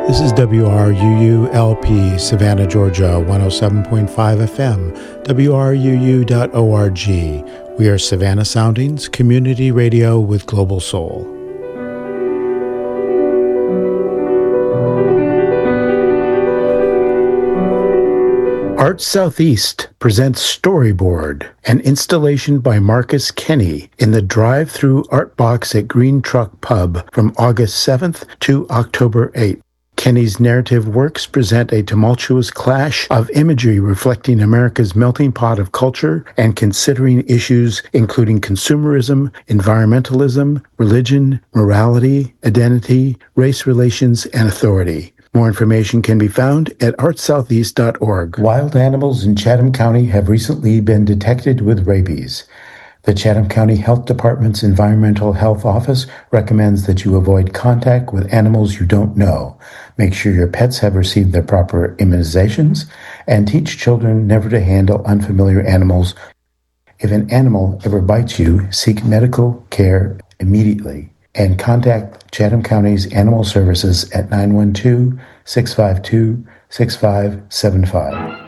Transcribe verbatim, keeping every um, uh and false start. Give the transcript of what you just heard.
This is W R U U L P, Savannah, Georgia, one oh seven point five F M, W R U U dot org. We are Savannah Soundings, community radio with global soul. Art Southeast presents Storyboard, an installation by Marcus Kenny in the drive-through art box at Green Truck Pub from August seventh to October eighth. Kenny's narrative works present a tumultuous clash of imagery reflecting America's melting pot of culture and considering issues including consumerism, environmentalism, religion, morality, identity, race relations, and authority. More information can be found at art southeast dot org. Wild animals in Chatham County have recently been detected with rabies. The Chatham County Health Department's Environmental Health Office recommends that you avoid contact with animals you don't know. Make sure your pets have received their proper immunizations, and teach children never to handle unfamiliar animals. If an animal ever bites you, seek medical care immediately, and contact Chatham County's Animal Services at nine one two, six five two, six five seven five.